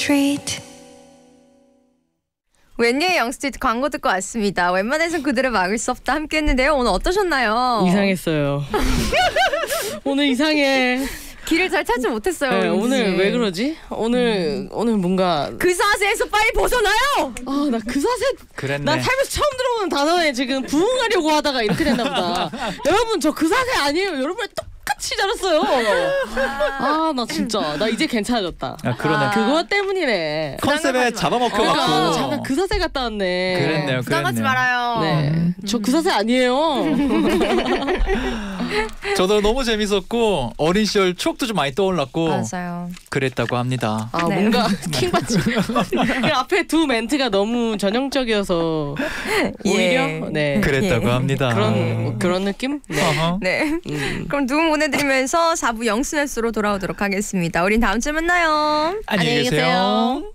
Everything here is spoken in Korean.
Street. 웬예의 영스트리트 광고 듣고 왔습니다. 웬만해선 그들을 막을 수 없다 함께 했는데요. 오늘 어떠셨나요? 이상했어요. 오늘 이상해. 길을 잘 찾지 못했어요. 네, 왠지. 오늘 왜 그러지? 오늘 뭔가 그 사세에서 빨리 벗어나요. 아, 나 그 사세 그랬네. 나 살면서 처음 들어보는 단어에 지금 부응하려고 하다가 이렇게 됐나 보다. 여러분 저 그 사세 아니에요. 여러분을 똑같이 잘했어요. 아, 나 진짜 나 이제 괜찮아졌다. 아, 그러네. 그거 때문이네. 컨셉에 잡아먹혀갖고. 잠깐 그 사세 갔다 왔네. 그랬네요. 부담하지 말아요. 네, 저 그 사세 아니에요. 저도 너무 재밌었고 어린 시절 추억도 좀 많이 떠올랐고 맞아요. 그랬다고 합니다. 아, 네. 뭔가 킹받지. 앞에 두 멘트가 너무 전형적이어서 오히려 예. 네. 그랬다고 예. 합니다. 그런 느낌? 네. 어허. 네. 그럼 두 분 보내드리면서 4부 영스매스로 돌아오도록 하겠습니다. 우린 다음 주에 만나요. 안녕히 계세요.